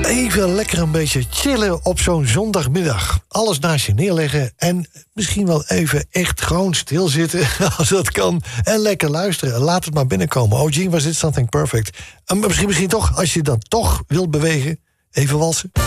Even lekker een beetje chillen op zo'n zondagmiddag. Alles naast je neerleggen en misschien wel even echt gewoon stilzitten als dat kan. En lekker luisteren. Laat het maar binnenkomen. Oh, Gene, was dit something perfect? Misschien toch, als je dan toch wilt bewegen, even walsen.